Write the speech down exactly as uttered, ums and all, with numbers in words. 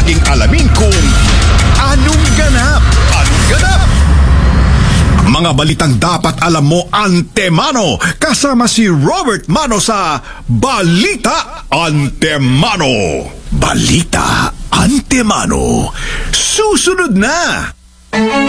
laging alamin kung anong ganap, anong ganap. Mga balitang dapat alam mo antemano, kasama si Robert Mano sa Balita Antemano. Balita Antemano. Susunod na!